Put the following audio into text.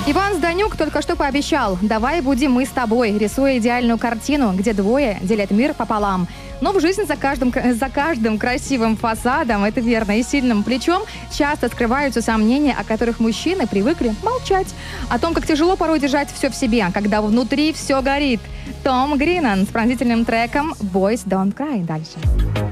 Иван Зданюк только что пообещал: давай будем мы с тобой, рисуя идеальную картину, где двое делят мир пополам. Но в жизни за каждым красивым фасадом, это верно, и сильным плечом часто скрываются сомнения, о которых мужчины привыкли молчать. О том, как тяжело порой держать все в себе, когда внутри все горит. Том Гринан с пронзительным треком «Boys Don't Cry». Дальше.